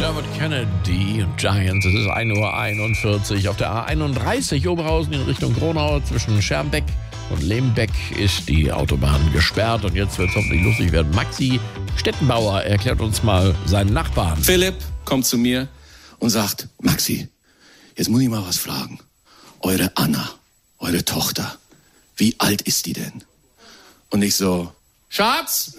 Dermot Kennedy und Giants. Es ist 1:41 Uhr. Auf der A31 Oberhausen in Richtung Gronau zwischen Schermbeck und Lembeck ist die Autobahn gesperrt. Und jetzt wird es hoffentlich lustig werden. Maxi Stettenbauer erklärt uns mal seinen Nachbarn. Philipp kommt zu mir und sagt, Maxi, jetzt muss ich mal was fragen. Eure Anna, eure Tochter, wie alt ist die denn? Und ich so, Schatz?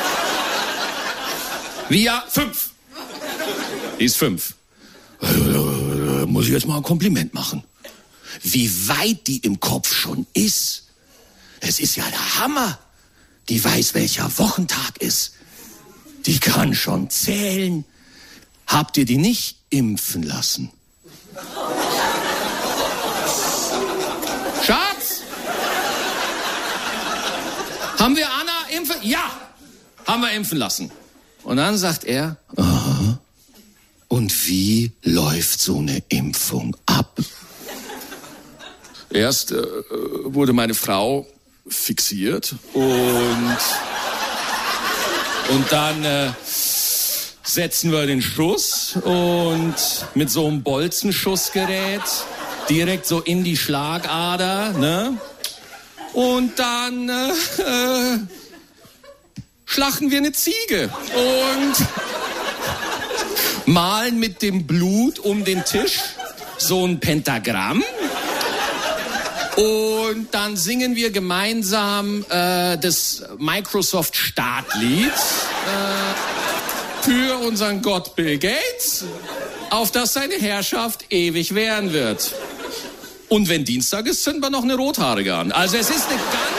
Wie, ja, 5. Die ist 5. Muss ich jetzt mal ein Kompliment machen. Wie weit die im Kopf schon ist. Es ist ja der Hammer. Die weiß, welcher Wochentag ist. Die kann schon zählen. Habt ihr die nicht impfen lassen? Schatz? Haben wir Anna impfen? Ja, haben wir impfen lassen. Und dann sagt er, aha. Und wie läuft so eine Impfung ab? Erst wurde meine Frau fixiert und dann setzen wir den Schuss und mit so einem Bolzenschussgerät direkt so in die Schlagader, ne? Und dann schlachten wir eine Ziege und malen mit dem Blut um den Tisch so ein Pentagramm. Und dann singen wir gemeinsam das Microsoft Startlied für unseren Gott Bill Gates, auf das seine Herrschaft ewig währen wird. Und wenn Dienstag ist, zünden wir noch eine Rothaarige an. Also es ist eine ganz